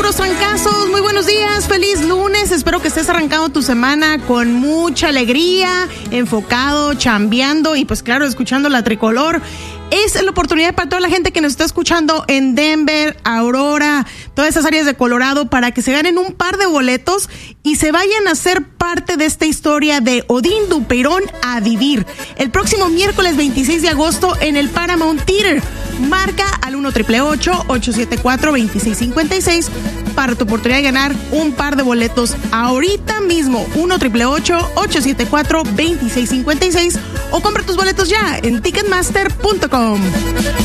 puros trancazos. Muy buenos días, feliz lunes. Espero que estés arrancando tu semana con mucha alegría, enfocado, chambeando y pues claro, escuchando la tricolor. Es la oportunidad para toda la gente que nos está escuchando en Denver, Aurora, todas esas áreas de Colorado, para que se ganen un par de boletos y se vayan a ser parte de esta historia de Odín Dupeirón a vivir. El próximo miércoles 26 de agosto en el Paramount Theater. Marca al 1-888-874-2656 para tu oportunidad de ganar un par de boletos ahorita mismo. 1-888-874-2656 o compra tus boletos ya en Ticketmaster.com.